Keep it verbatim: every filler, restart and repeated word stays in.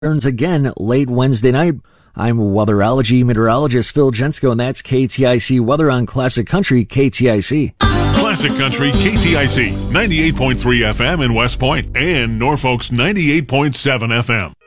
Returns again late Wednesday night. I'm weatherology meteorologist Phil Jensko, and that's K T I C weather on Classic Country K T I C. Classic Country K T I C, ninety-eight point three F M in West Point and Norfolk's ninety-eight point seven F M.